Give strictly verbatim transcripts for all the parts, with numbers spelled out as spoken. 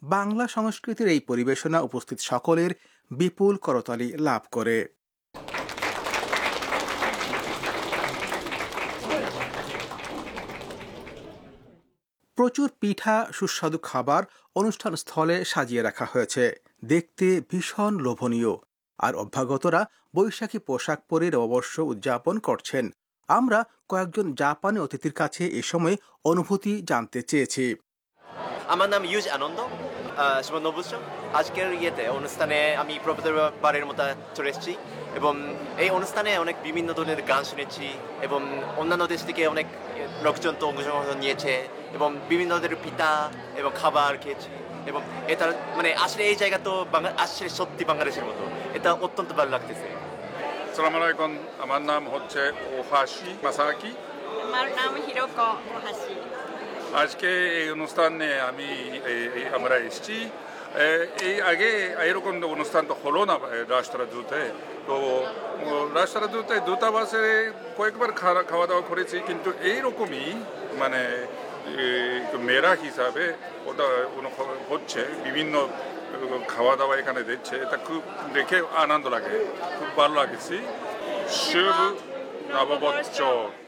বাংলা সংস্কৃতির এই পরিবেশনা উপস্থিত সকলের বিপুল করতালি লাভ করে। প্রচুর পিঠা, সুস্বাদু খাবার অনুষ্ঠান স্থলে সাজিয়ে রাখা হয়েছে, দেখতে ভীষণ লোভনীয়। আর অভ্যাগতরা বৈশাখী পোশাক পরে নববর্ষ উদযাপন করছেন। আমরা কয়েকজন জাপানি অতিথির কাছে এ সময় অনুভূতি জানতে চেয়েছি। আমার নাম ইউজ আনন্দ শিবনবুষ। আজকের ইয়েতে অনুষ্ঠানে আমি প্রথমবারের মতো চলে এসেছি এবং এই অনুষ্ঠানে অনেক বিভিন্ন ধরনের গান শুনেছি এবং অন্যান্য দেশ থেকে অনেক লোকজন তো অংশগ্রহণ নিয়েছে এবং বিভিন্ন ধরনের পিঠা এবং খাবার খেয়েছি এবং এটা মানে আসলে এই জায়গা তো আসলে সত্যি বাংলাদেশের মতো, এটা অত্যন্ত ভালো লাগতেছে। আসসালামু আলাইকুম, আমার নাম হচ্ছে ওহাশি মাসাকি। আমার নাম হিরোকো ওহাশি। আজকে এই অনুষ্ঠানে আমি আমরা এসেছি। এই আগে এরকম অনুষ্ঠান তো হলো না রাষ্ট্রদূতে। তো রাষ্ট্রদূতে দূতাবাসে কয়েকবার খাওয়া দাওয়া করেছি, কিন্তু এইরকমই মানে মেরা হিসাবে ওটা হচ্ছে বিভিন্ন খাওয়া দাওয়া এখানে দিচ্ছে, এটা খুব দেখে আনন্দ লাগে, খুব ভালো লাগছে। শুভ নববর্ষ।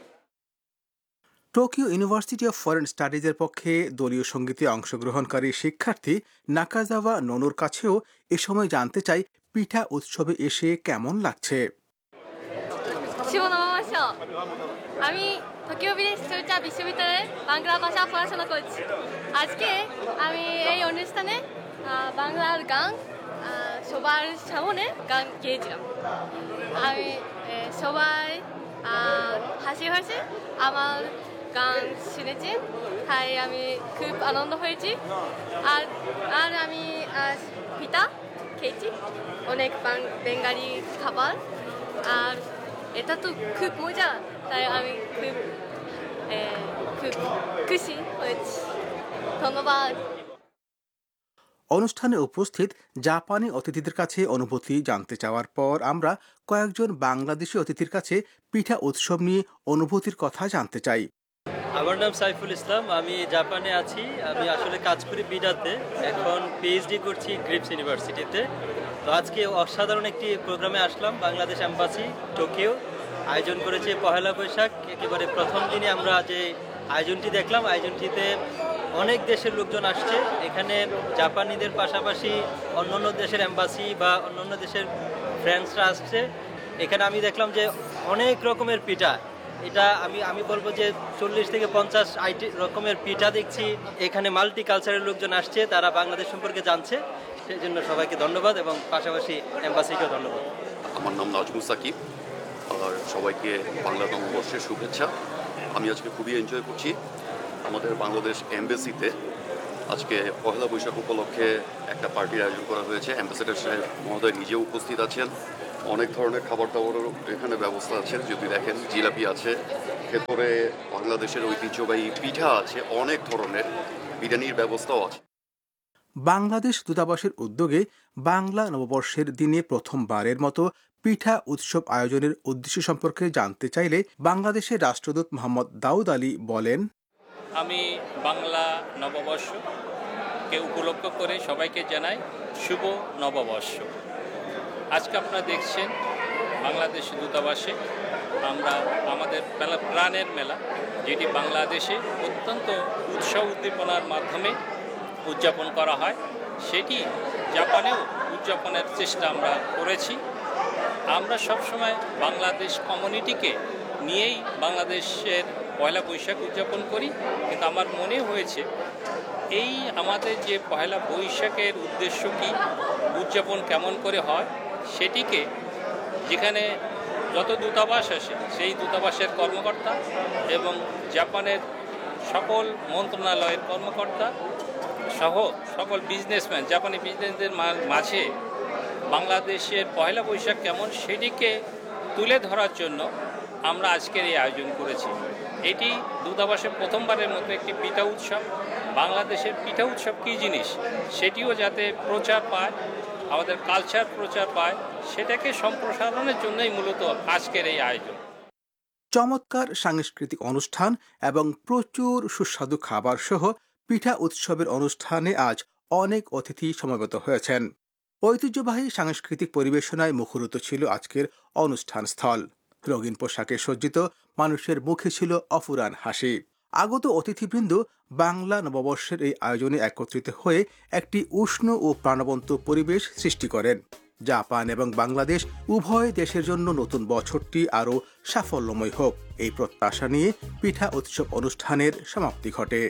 টোকিও ইউনিভার্সিটি অফ ফরেন স্টাডিজের পক্ষে দলীয় সঙ্গীতে অংশগ্রহণকারী শিক্ষার্থী নাকাজাওয়া নোনোর কাছেও এ সময় জানতে চাই পিঠা উৎসবে এসে কেমন লাগছে। আমি টোকিও বিশ্ববিদ্যালয়ে বাংলা ভাষা পড়াশোনা করছি। আজকে আমি এই অনুষ্ঠানে বাংলার গান সবার সামনে গান গেয়েছিলাম। আমি সবাই হাসি হাসি আমার গান শুনেছি, তাই আমি খুব আনন্দ হয়েছি। আর আর আমি পিঠা খেয়েছি, অনেক বেঙ্গালি খাবার, আর এটা তো খুব মজা, তাই আমি খুব খুব খুশি হয়েছি। ধন্যবাদ। অনুষ্ঠানে উপস্থিত জাপানি অতিথিদের কাছে অনুভূতি জানতে চাওয়ার পর আমরা কয়েকজন বাংলাদেশি অতিথির কাছে পিঠা উৎসব নিয়ে অনুভূতির কথা জানতে চাই। আমার নাম সাইফুল ইসলাম, আমি জাপানে আছি। আমি আসলে কাজ করি বিডাতে, এখন পিএইচডি করছি গ্রিপস ইউনিভার্সিটিতে। তো আজকে অসাধারণ একটি প্রোগ্রামে আসলাম। বাংলাদেশ এম্বাসি টোকিও আয়োজন করেছে পহেলা বৈশাখ। একেবারে প্রথম দিনে আমরা যে আয়োজনটি দেখলাম, আয়োজনটিতে অনেক দেশের লোকজন আসছে। এখানে জাপানিদের পাশাপাশি অন্যান্য দেশের এম্বাসি বা অন্যান্য দেশের ফ্রেন্ডসরা আসছে। এখানে আমি দেখলাম যে অনেক রকমের পিঠা, এটা আমি আমি বলবো যে চল্লিশ থেকে পঞ্চাশ আইটি রকমের পিঠা দেখছি। এখানে মাল্টি কালচারের লোকজন আসছে, তারা বাংলাদেশ সম্পর্কে জানছে। সেই জন্য সবাইকে ধন্যবাদ এবং পাশাপাশি এম্বাসিকেও ধন্যবাদ। আমার নাম নাজমুল সাকিব, আর সবাইকে বাংলা নববর্ষের শুভেচ্ছা। আমি আজকে খুবই এনজয় করছি। আমাদের বাংলাদেশ এমবেসিতে আজকে পহেলা বৈশাখ উপলক্ষে একটা পার্টির আয়োজন করা হয়েছে। অ্যাম্বাসেডর সাহেব মহোদয় নিজেও উপস্থিত আছেন। অনেক ধরনের খাবার দাবারেরও এখানে ব্যবস্থা আছে। যদি দেখেন জিলাপি আছে, ভেতরে বাংলাদেশের ঐতিহ্যবাহী পিঠা আছে, অনেক ধরনের বিরিয়ানির ব্যবস্থাও আছে। বাংলাদেশ দূতাবাসের উদ্যোগে বাংলা নববর্ষের দিনে প্রথমবারের মতো পিঠা উৎসব আয়োজনের উদ্দেশ্য সম্পর্কে জানতে চাইলে বাংলাদেশের রাষ্ট্রদূত মোহাম্মদ দাউদ আলী বলেন, আমি বাংলা নববর্ষকে উপলক্ষ করে সবাইকে জানাই শুভ নববর্ষ। আজকে আপনারা দেখছেন বাংলাদেশ দূতাবাসে আমরা আমাদের মেলা, প্রাণের মেলা, যেটি বাংলাদেশে অত্যন্ত উৎসব উদ্দীপনার মাধ্যমে উদযাপন করা হয়, সেটি জাপানেও উদযাপনের চেষ্টা আমরা করেছি। আমরা সবসময় বাংলাদেশ কমিউনিটিকে নিয়েই বাংলাদেশের পয়লা বৈশাখ উদযাপন করি, কিন্তু আমার মনে হয়েছে এই আমাদের যে পয়লা বৈশাখের উদ্দেশ্য কী, উদযাপন কেমন করে হয়, সেটিকে যেখানে যত দূতাবাস আসে সেই দূতাবাসের কর্মকর্তা এবং জাপানের সকল মন্ত্রণালয়ের কর্মকর্তা সহ সকল বিজনেসম্যান, জাপানি বিজনেসদের মাঝে বাংলাদেশের পয়লা বৈশাখ কেমন সেটিকে তুলে ধরার জন্য আমরা আজকের এই আয়োজন করেছি। এটি দূতাবাসের প্রথমবারের মতো একটি পিঠা উৎসব। বাংলাদেশের পিঠা উৎসব কী জিনিস সেটিও যাতে প্রচার পায়, আমাদের কালচার প্রচার পায়, সেটাকে সম্প্রসারণের জন্যই মূলত আজকের এই আয়োজন। চমৎকার সাংস্কৃতিক অনুষ্ঠান এবং প্রচুর সুস্বাদু খাবার সহ পিঠা উৎসবের অনুষ্ঠানে আজ অনেক অতিথি সমবেত হয়েছেন। ঐতিহ্যবাহী সাংস্কৃতিক পরিবেশনায় মুখরিত ছিল আজকের অনুষ্ঠান স্থল। রঙিন পোশাকে সজ্জিত মানুষের মুখে ছিল অফুরান হাসি। আগত অতিথিবৃন্দ বাংলা নববর্ষের এই আয়োজনে একত্রিত হয়ে একটি উষ্ণ ও প্রাণবন্ত পরিবেশ সৃষ্টি করেন। জাপান এবং বাংলাদেশ উভয় দেশের জন্য নতুন বছরটি আরও সাফল্যময় হোক, এই প্রত্যাশা নিয়ে পিঠা উৎসব অনুষ্ঠানের সমাপ্তি ঘটে।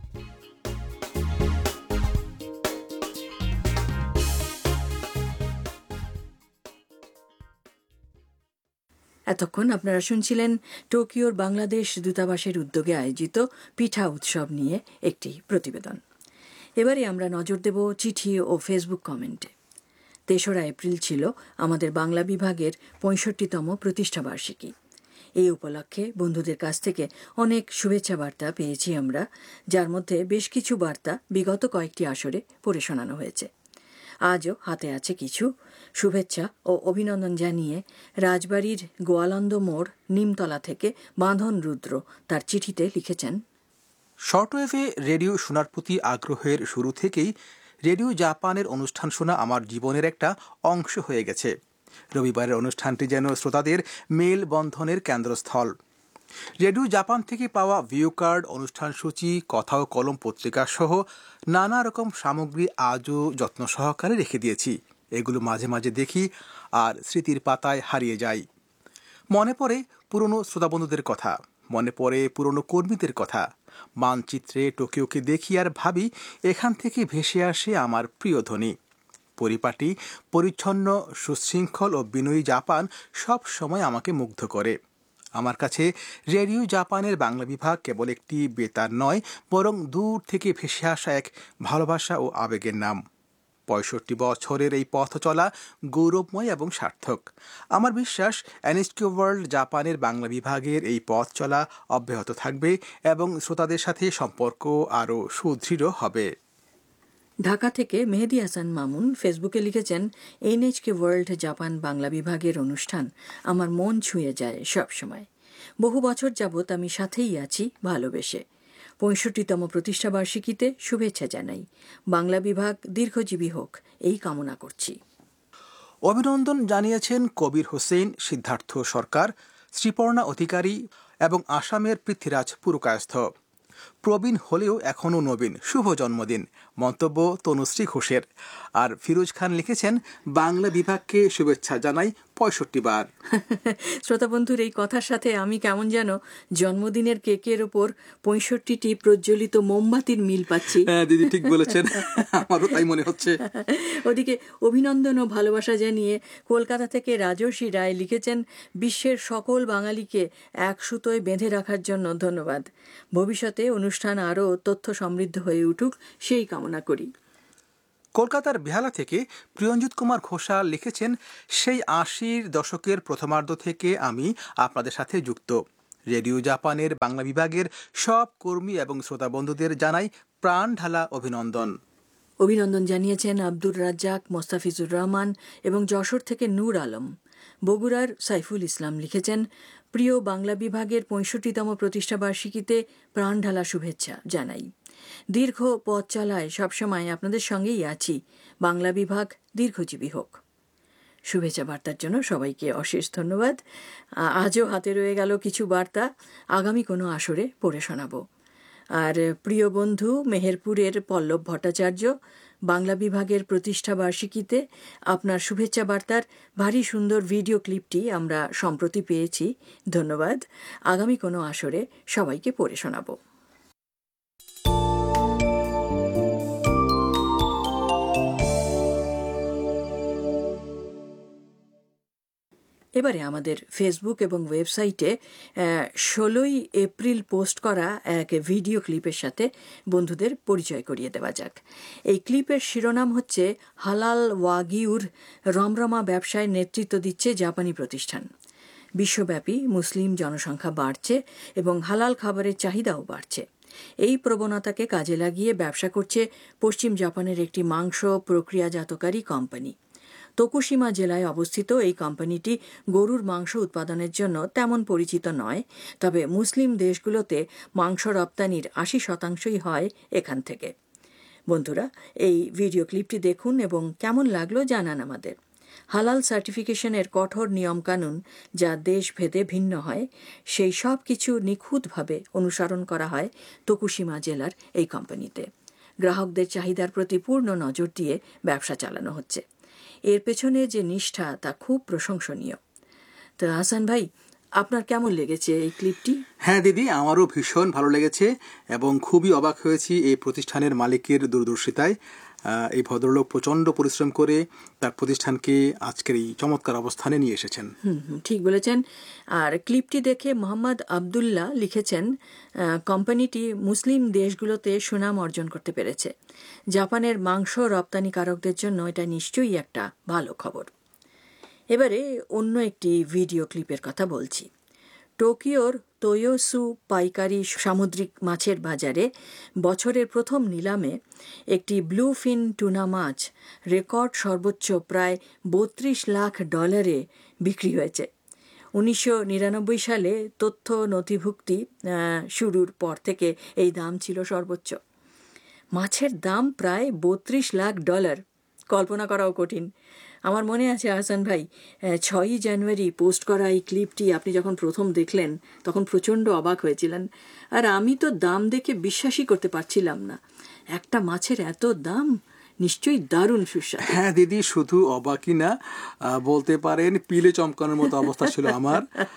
এতক্ষণ আপনারা শুনছিলেন টোকিওর বাংলাদেশ দূতাবাসের উদ্যোগে আয়োজিত পিঠা উৎসব নিয়ে একটি প্রতিবেদন। এবারে আমরা নজর দেব চিঠি ও ফেসবুক কমেন্টে। তেসরা এপ্রিল ছিল আমাদের বাংলা বিভাগের পঁয়ষট্টিতম প্রতিষ্ঠাবার্ষিকী। এই উপলক্ষে বন্ধুদের কাছ থেকে অনেক শুভেচ্ছা বার্তা পেয়েছি আমরা, যার মধ্যে বেশ কিছু বার্তা বিগত কয়েকটি আসরে পড়ে শোনানো হয়েছে। আজও হাতে আছে কিছু শুভেচ্ছা ও অভিনন্দন জানিয়ে রাজবাড়ির গোয়ালন্দ মোড় নিমতলা থেকে বাঁধন রুদ্র তার চিঠিতে লিখেছেন, শর্টওয়েভে রেডিও শোনার প্রতি আগ্রহের শুরু থেকেই রেডিও জাপানের অনুষ্ঠান শোনা আমার জীবনের একটা অংশ হয়ে গেছে। রবিবারের অনুষ্ঠানটি যেন শ্রোতাদের মেল বন্ধনের কেন্দ্রস্থল। রেডিও জাপান থেকে পাওয়া ভিউ কার্ড, অনুষ্ঠান সূচি, কথা ও কলম পত্রিকা সহ নানা রকম সামগ্রী আজও যত্ন সহকারে রেখে দিয়েছি। এগুলো মাঝে মাঝে দেখি আর স্মৃতির পাতায় হারিয়ে যাই। মনে পড়ে পুরনো শ্রোতাবন্ধুদের কথা, মনে পড়ে পুরনো কর্মীদের কথা। মানচিত্রে টোকিওকে দেখি আর ভাবি এখান থেকে ভেসে আসে আমার প্রিয় ধ্বনি। পরিপাটি, পরিচ্ছন্ন, সুশৃঙ্খল ও বিনয়ী জাপান সব সময় আমাকে মুগ্ধ করে। আমার কাছে রেডিও জাপানের বাংলা বিভাগ কেবল একটি বেতার নয়, বরং দূর থেকে ভেসে আসা এক ভালোবাসা ও আবেগের নাম। পঁয়ষট্টি বছরের এই পথ চলা গৌরবময় এবং সার্থক। আমার বিশ্বাস এনএইচকে ওয়ার্ল্ড জাপানের বাংলা বিভাগের এই পথ চলা অব্যাহত থাকবে এবং শ্রোতাদের সাথে সম্পর্ক আরও সুদৃঢ় হবে। ঢাকা থেকে মেহেদি হাসান মামুন ফেসবুকে লিখেছেন, এনএইচকে ওয়ার্ল্ড জাপান বাংলা বিভাগের অনুষ্ঠান আমার মন ছুঁয়ে যায় সব সময়। বহু বছর যাবৎ আমি সাথেই আছি ভালোবেসে। পঁয়ষট্টিতম প্রতিষ্ঠাবার্ষিকীতে শুভেচ্ছা জানাই। বাংলা বিভাগ দীর্ঘজীবী হোক এই কামনা করছি। অভিনন্দন জানিয়েছেন কবির হোসেন, সিদ্ধার্থ সরকার, শ্রীপর্ণা অধিকারী এবং আসামের পৃথ্বীরাজ পুরকায়স্থ। প্রবীণ হলেও এখনও নবীন, শুভ জন্মদিন। মন্তব্য তনুশ্রী ঘোষের। আর ফিরোজ খান লিখেছেন, বাংলা বিভাগকে শুভেচ্ছা জানাই পঁয়ষট্টি বার। শ্রোতাবন্ধুর এই কথার সাথে আমি কেমন যেন জন্মদিনের কেকের ওপর পঁয়ষট্টিটি প্রজ্বলিত মোমবাতির মিল পাচ্ছি। হ্যাঁ দিদি, ঠিক বলেছেন, আমারও তাই মনে হচ্ছে। ওদিকে অভিনন্দন ও ভালোবাসা জানিয়ে কলকাতা থেকে রাজর্ষি রায় লিখেছেন, বিশ্বের সকল বাঙালিকে এক সুতোয় বেঁধে রাখার জন্য ধন্যবাদ। ভবিষ্যতে অনুষ্ঠান আরও তথ্য সমৃদ্ধ হয়ে উঠুক সেই কামনা করি। কলকাতার বেহালা থেকে প্রিয়ঞ্জিত কুমার ঘোষাল লিখেছেন, সেই আশির দশকের প্রথমার্ধ থেকে আমি আপনাদের সাথে যুক্ত। রেডিও জাপানের বাংলা বিভাগের সব কর্মী এবং শ্রোতা বন্ধুদের জানাই প্রাণ ঢালা অভিনন্দন। অভিনন্দন জানিয়েছেন আব্দুর রাজ্জাক, মোস্তাফিজুর রহমান এবং যশোর থেকে নূর আলম। বগুড়ার সাইফুল ইসলাম লিখেছেন, প্রিয় বাংলা বিভাগের পঁয়ষট্টিতম প্রতিষ্ঠাবার্ষিকীতে প্রাণ ঢালা শুভেচ্ছা জানাই। দীর্ঘ পথ চলায় সবসময় আপনাদের সঙ্গেই আছি। বাংলা বিভাগ দীর্ঘজীবী হোক। শুভেচ্ছা বার্তার জন্য সবাইকে অশেষ ধন্যবাদ। আজও হাতে রয়ে গেল কিছু বার্তা, আগামী কোনো আসরে পড়ে শোনাব। আর প্রিয় বন্ধু মেহেরপুরের পল্লব ভট্টাচার্য, বাংলা বিভাগের প্রতিষ্ঠা বার্ষিকীতে আপনার শুভেচ্ছা বার্তার ভারী সুন্দর ভিডিও ক্লিপটি আমরা সম্প্রতি পেয়েছি, ধন্যবাদ। আগামী কোনো আসরে সবাইকে পড়ে শোনাব। এবারে আমাদের ফেসবুক এবং ওয়েবসাইটে ষোলোই এপ্রিল পোস্ট করা এক ভিডিও ক্লিপের সাথে বন্ধুদের পরিচয় করিয়ে দেওয়া যাক। এই ক্লিপের শিরোনাম হচ্ছে, হালাল ওয়াগিউর রমরমা ব্যবসায় নেতৃত্ব দিচ্ছে জাপানি প্রতিষ্ঠান। বিশ্বব্যাপী মুসলিম জনসংখ্যা বাড়ছে এবং হালাল খাবারের চাহিদাও বাড়ছে। এই প্রবণতাকে কাজে লাগিয়ে ব্যবসা করছে পশ্চিম জাপানের একটি মাংস প্রক্রিয়াজাতকারী কোম্পানি। তোকুশিমা জেলায় অবস্থিত এই কোম্পানিটি গরুর মাংস উৎপাদনের জন্য তেমন পরিচিত নয়, তবে মুসলিম দেশগুলোতে মাংস রপ্তানির আশি শতাংশই হয় এখান থেকে। বন্ধুরা, এই ভিডিও ক্লিপটি দেখুন এবং কেমন লাগলো জানান আমাদের। হালাল সার্টিফিকেশনের কঠোর নিয়মকানুন যা দেশভেদে ভিন্ন হয়, সেই সব কিছু নিখুঁতভাবে অনুসরণ করা হয় তোকুশিমা জেলার এই কোম্পানিতে। গ্রাহকদের চাহিদার প্রতি পূর্ণ নজর দিয়ে ব্যবসা চালানো হচ্ছে। এর পেছনে যে নিষ্ঠা তা খুব প্রশংসনীয়। তো হাসান ভাই, আপনার কেমন লেগেছে এই ক্লিপটি? হ্যাঁ দিদি, আমারও ভীষণ ভালো লেগেছে এবং খুবই অবাক হয়েছি এই প্রতিষ্ঠানের মালিকের দূরদর্শিতায়। এই ভদ্রলোক প্রচণ্ড পরিশ্রম করে তার প্রতিষ্ঠানকে আজকের এই চমৎকার অবস্থানে নিয়ে এসেছেন। হুম হুম ঠিক বলেছেন। আর ক্লিপটি দেখে মোহাম্মদ আবদুল্লাহ লিখেছেন, কোম্পানিটি মুসলিম দেশগুলোতে সুনাম অর্জন করতে পেরেছে। জাপানের মাংস রপ্তানিকারকদের জন্য এটা নিশ্চয়ই একটা ভালো খবর। এবারে অন্য একটি ভিডিও ক্লিপের কথা বলছি। টোকিওর তোয়োসু পাইকারি সামুদ্রিক মাছের বাজারে বছরের প্রথম নিলামে একটি ব্লুফিন টুনা মাছ রেকর্ড সর্বোচ্চ প্রায় বত্রিশ লাখ ডলারে বিক্রি হয়েছে। উনিশশো নিরানব্বই সালে তথ্য নথিভুক্তি শুরুর পর থেকে এই দাম ছিল সর্বোচ্চ। মাছের দাম প্রায় বত্রিশ লাখ ডলার, কল্পনা করাও কঠিন। আমার মনে আছে হাসান ভাই, ছয়ই জানুয়ারি পোস্ট করা এই ক্লিপটি আপনি যখন প্রথম দেখলেন তখন প্রচণ্ড অবাক হয়েছিলেন। আর আমি তো দাম দেখে বিশ্বাসই করতে পারছিলাম না। একটা মাছের এত দাম, নিশ্চয়ই দারুণ সুস্বাদু। হ্যাঁ দিদি, শুধু অবাকই না, বলতে পারেন পিলে চমকানোর মতো অবস্থা ছিল আমার।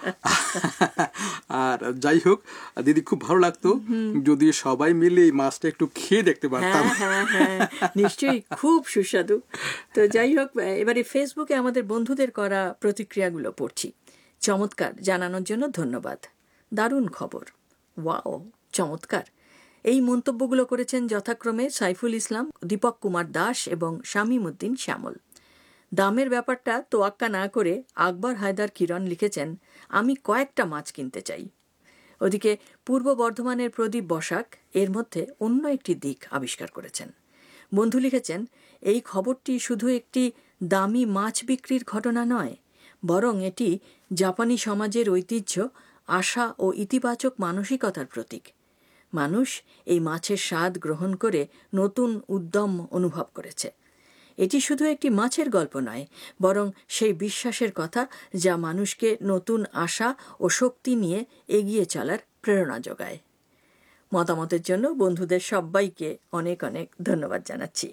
আর যাই হোক দিদি, খুব ভালো লাগতো যদি সবাই মিলে এই মাছটা একটু খেয়ে দেখতে পারতাম। হ্যাঁ হ্যাঁ নিশ্চয়ই খুব সুস্বাদু। তো যাই হোক, এবারে ফেসবুকে আমাদের বন্ধুদের করা প্রতিক্রিয়াগুলো পড়ছি। চমৎকার জানানোর জন্য ধন্যবাদ। দারুণ খবর, ওয়াও, চমৎকার। এই মন্তব্যগুলো করেছেন যথাক্রমে সাইফুল ইসলাম, দীপক কুমার দাস এবং শামীম উদ্দিন শ্যামল। দামের ব্যাপারটা তোয়াক্কা না করে আকবর হায়দার কিরণ লিখেছেন, আমি কয়েকটা মাছ কিনতে চাই। ওদিকে পূর্ব বর্ধমানের প্রদীপ বসাক এর মধ্যে অন্য একটি দিক আবিষ্কার করেছেন। বন্ধু লিখেছেন, এই খবরটি শুধু একটি দামি মাছ বিক্রির ঘটনা নয়, বরং এটি জাপানি সমাজের ঐতিহ্য, আশা ও ইতিবাচক মানসিকতার প্রতীক। মানুষ এই মাছের স্বাদ গ্রহণ করে নতুন উদ্যম অনুভব করেছে। এটি শুধু একটি মাছের গল্প নয়, বরং সেই বিশ্বাসের কথা যা মানুষকে নতুন আশা ও শক্তি নিয়ে এগিয়ে চলার প্রেরণা যোগায়। মতামতের জন্য বন্ধুদের সবাইকে অনেক অনেক ধন্যবাদ জানাচ্ছি।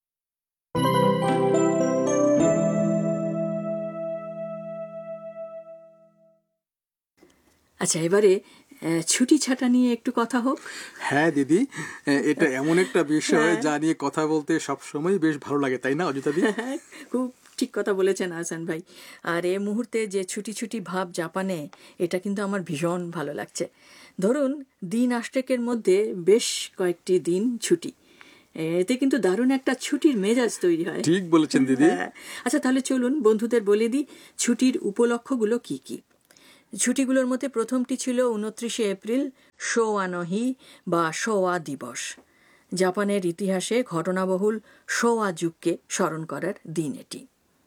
আচ্ছা, এবারে ছুটি ছাটা নিয়ে একটু কথা হোক। হ্যাঁ দিদি, এটা এমন একটা বিষয় যা নিয়ে কথা বলতে সবসময় বেশ ভালো লাগে, তাই না অজিতা দি? খুব ঠিক কথা বলেছেন হাসান ভাই। আর এই মুহূর্তে যে ছুটি ছুটি ভাব জাপানে, এটা কিন্তু আমার ভীষণ ভালো লাগছে। ধরুন দিন আষ্টেকের মধ্যে বেশ কয়েকটি দিন ছুটি, এতে কিন্তু দারুণ একটা ছুটির মেজাজ তৈরি হয়। ঠিক বলেছেন দিদি। আচ্ছা, তাহলে চলুন বন্ধুদের বলে দিই ছুটির উপলক্ষগুলো কি কি। ছুটিগুলোর মধ্যে প্রথমটি ছিল উনত্রিশে এপ্রিল শোয়ানহি বা শোয়া দিবস। জাপানের ইতিহাসে ঘটনাবহুল শোয়া যুগকে স্মরণ করার দিন এটি।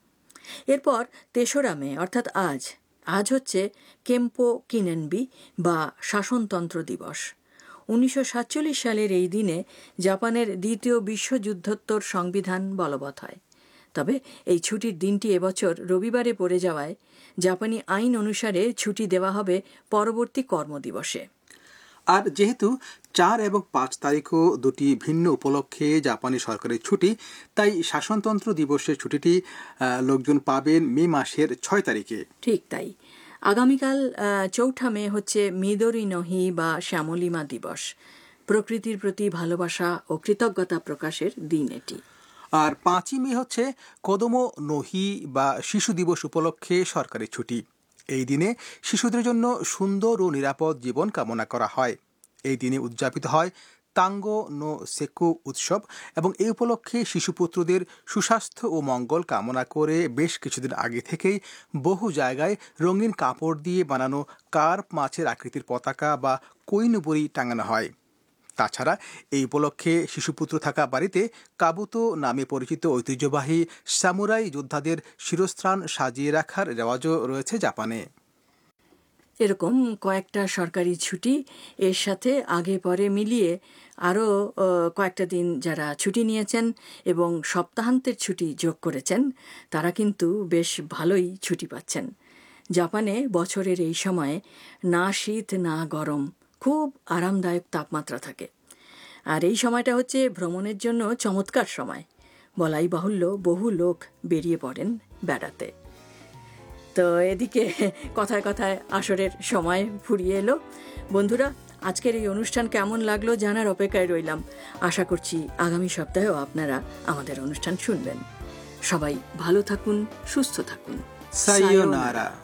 এরপর তেসরা মে অর্থাৎ আজ আজ হচ্ছে কেম্পো কিনেনবি বা শাসনতন্ত্র দিবস। উনিশশো সাতচল্লিশ সালের এই দিনে জাপানের দ্বিতীয় বিশ্বযুদ্ধোত্তর সংবিধান বলবৎ হয়। তবে এই ছুটির দিনটি এবছর রবিবারে পড়ে যাওয়ায় জাপানি আইন অনুসারে ছুটি দেওয়া হবে পরবর্তী কর্মদিবসে। আর যেহেতু চার এবং পাঁচ তারিখও দুটি ভিন্ন উপলক্ষে জাপানি সরকারের ছুটি, তাই শাসনতন্ত্র দিবসের ছুটিটি লোকজন পাবেন মে মাসের ছয় তারিখে। ঠিক তাই। আগামীকাল চৌঠা মে হচ্ছে মিদোরি নহি বা শ্যামলিমা দিবস। প্রকৃতির প্রতি ভালোবাসা ও কৃতজ্ঞতা প্রকাশের দিন এটি। আর পাঁচই মে হচ্ছে কোদোমো নোহি বা শিশু দিবস উপলক্ষে সরকারি ছুটি। এই দিনে শিশুদের জন্য সুন্দর ও নিরাপদ জীবন কামনা করা হয়। এই দিনে উদযাপিত হয় তাঙ্গো নো সেকু উৎসব এবং এই উপলক্ষে শিশুপুত্রদের সুস্বাস্থ্য ও মঙ্গল কামনা করে বেশ কিছুদিন আগে থেকেই বহু জায়গায় রঙিন কাপড় দিয়ে বানানো কার্প মাছের আকৃতির পতাকা বা কৈনুবরি টাঙানো হয়। তাছাড়া এই উপলক্ষে শিশুপুত্র থাকা বাড়িতে কাবুতো নামে পরিচিত ঐতিহ্যবাহী সামুরাই যোদ্ধাদের শিরস্ত্রাণ সাজিয়ে রাখার রেওয়াজও রয়েছে জাপানে। এরকম কয়েকটা সরকারি ছুটি, এর সাথে আগে পরে মিলিয়ে আরও কয়েকটা দিন যারা ছুটি নিয়েছেন এবং সপ্তাহান্তের ছুটি যোগ করেছেন তারা কিন্তু বেশ ভালোই ছুটি পাচ্ছেন। জাপানে বছরের এই সময়ে না শীত না গরম, খুব আরামদায়ক তাপমাত্রা থাকে। আর এই সময়টা হচ্ছে ভ্রমণের জন্য চমৎকার সময়। বলাই বাহুল্য বহু লোক বেরিয়ে পড়েন বেড়াতে। তো এদিকে কথায় কথায় আসরের সময় ফুরিয়ে এলো। বন্ধুরা, আজকের এই অনুষ্ঠান কেমন লাগলো জানার অপেক্ষায় রইলাম। আশা করছি আগামী সপ্তাহেও আপনারা আমাদের অনুষ্ঠান শুনবেন। সবাই ভালো থাকুন, সুস্থ থাকুন। সায়োনারা।